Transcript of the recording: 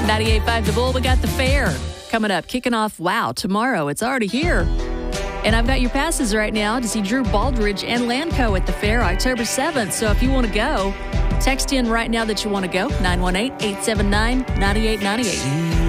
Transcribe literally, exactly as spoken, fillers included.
ninety-eight point five The Bull, we got the fair coming up, kicking off, wow, tomorrow. It's already here. And I've got your passes right now to see Drew Baldridge and Lanco at the fair October seventh. So if you want to go, text in right now that you want to go, nine one eight, eight seven nine, nine eight nine eight.